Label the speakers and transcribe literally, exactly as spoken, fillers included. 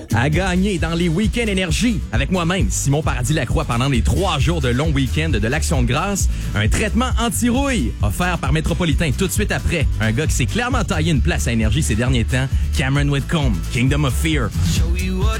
Speaker 1: à gagner dans les Week-ends Énergie. Avec moi-même, Simon Paradis-Lacroix, pendant les trois jours de long week-end de l'Action de grâce, un traitement anti-rouille offert par Métropolitain tout de suite après. Un gars qui s'est clairement taillé une place à Énergie ces derniers temps, Cameron Whitcomb, Kingdom of Fear.